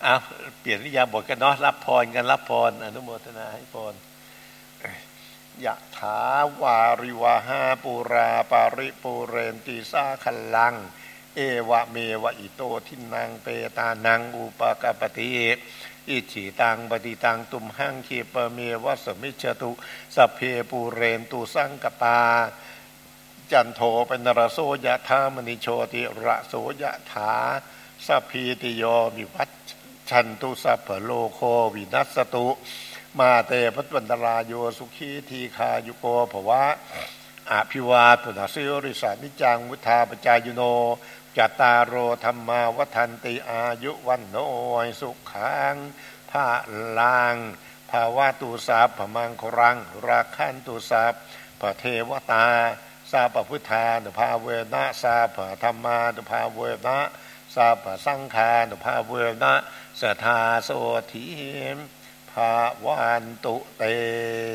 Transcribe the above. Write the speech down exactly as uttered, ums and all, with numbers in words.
เอาเปลี่ยนนิยามบทกันเนาะรับพรกันรับพรอนุโมทนาให้พรยะถาวาริวหาปุราปาริปุเรนติสาคัลลังเอวะเมวะอิโตทินังเปตานังอุปกปติอิจิตังปฏิตังตุมหังคีปะเมวะสมิจฉตุสัพเพปูเรนตุสังกปาจันโทปนรโสยะธามณิโชติระโสยะถาสัพพีติโยวิวัชชันตุสัพพโลโควินัสตุมาเตพัตวันตรายโยสุขีทีคายุโกภวะอภิวาทนาสิริสานิจังมุทาปจายโนจัตตารโอธรรมาวัฏันติอายุวันโนสุขังภาลังภาวะตุสาพมังครังราคันตุสาพเทวตาสาพพุทธานุภาเวนะสาพธรรมานุภาเวนะสาพสังฆานุภาเวนะสทาโสทิภาวันตุเต